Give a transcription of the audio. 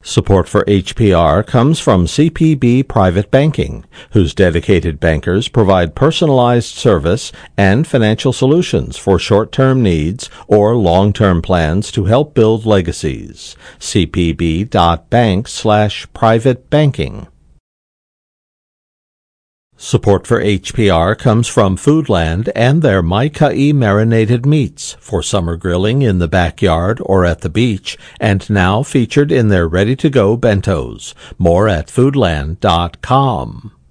Support for HPR comes from CPB Private Banking, whose dedicated bankers provide personalized service and financial solutions for short-term needs or long-term plans to help build legacies. cpb.bank/private banking. Support for HPR comes from Foodland and their Mai Kai marinated meats for summer grilling in the backyard or at the beach, and now featured in their ready-to-go bentos. More at foodland.com.